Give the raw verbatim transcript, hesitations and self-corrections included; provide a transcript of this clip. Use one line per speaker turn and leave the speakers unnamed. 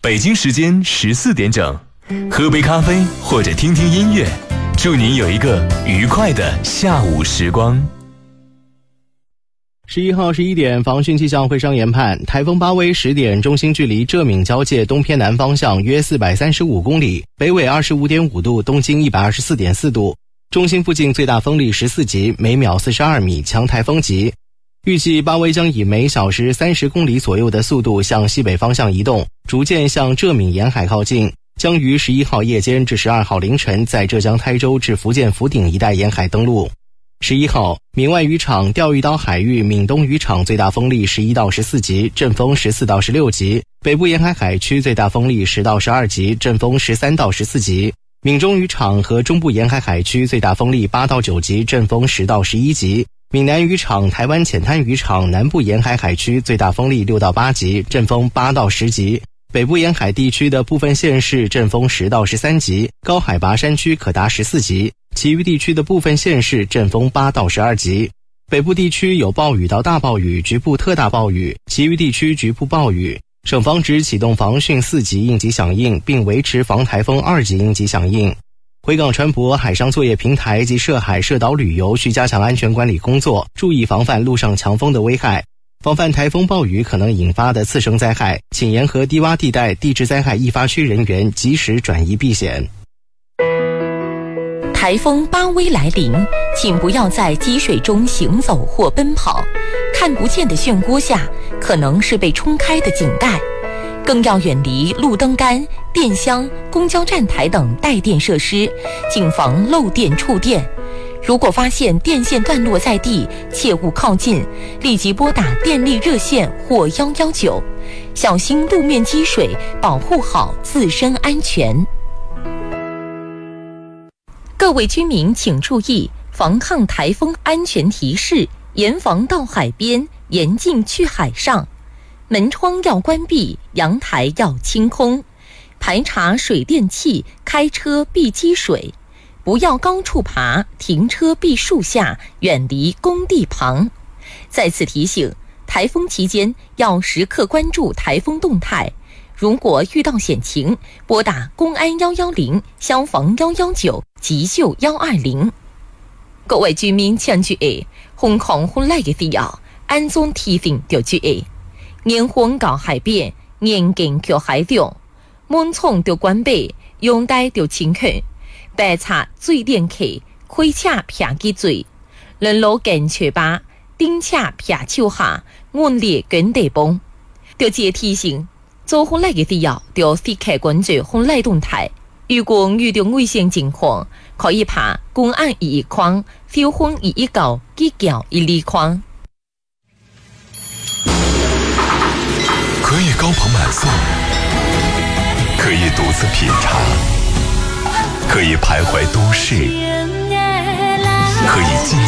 北京时间十四点整，喝杯咖啡或者听听音乐，祝您有一个愉快的下午时光。
十一号十一点，防汛气象会商研判，台风巴威十点，中心距离浙闽交界东偏南方向约四百三十五公里，北纬二十五点五度，东经一百二十四点四度，中心附近最大风力十四级，每秒四十二米，强台风级。预计巴威将以每小时三十公里左右的速度向西北方向移动，逐渐向浙闽沿海靠近，将于十一号夜间至十二号凌晨在浙江台州至福建福鼎一带沿海登陆。十一号，闽外渔场、钓鱼岛海域、闽东渔场最大风力十一到十四级，阵风十四到十六级；北部沿海海区最大风力十到十二级，阵风十三到十四级；闽中渔场和中部沿海海区最大风力八到九级，阵风十到十一级；闽南渔场、台湾浅滩渔场南部沿海海区最大风力六到八级，阵风八到十级；北部沿海地区的部分县市阵风十到十三级，高海拔山区可达十四级。其余地区的部分县市阵风八到十二级，北部地区有暴雨到大暴雨，局部特大暴雨，其余地区局部暴雨。省防指启动防汛四级应急响应，并维持防台风二级应急响应。回港船舶、海上作业平台及涉海涉岛旅游需加强安全管理工作，注意防范陆上强风的危害，防范台风暴雨可能引发的次生灾害，请沿河低洼地带地质灾害易发区人员及时转移避险。
台风巴威来临，请不要在积水中行走或奔跑，看不见的漩涡下可能是被冲开的井盖，更要远离路灯杆、电箱、公交站台等带电设施，谨防漏电触电。如果发现电线断落在地，切勿靠近，立即拨打电力热线或一一九，小心路面积水，保护好自身安全。各位居民请注意防抗台风安全提示，严防到海边，严禁去海上。门窗要关闭，阳台要清空，排查水电气，开车避积水，不要高处爬，停车避树下，远离工地旁。再次提醒，台风期间要时刻关注台风动态，如果遇到险情，拨打公安一一零、消防一一九、急救一二零。各位居民请注意，风狂风来的时候，安全提醒要注意。严防到海边，严禁去海上。门窗要关闭，阳台要清空，排查水电气，开车撇记水。人路更确保，顶车撇手下，按列跟地崩。要记得提醒。做风来的时候，要时刻关注风来动态。如果遇到危险情况，可以打公安一一框、消防一一九、急救一二框。
可以高朋满送，可以独自品尝，可以徘徊都市，可以静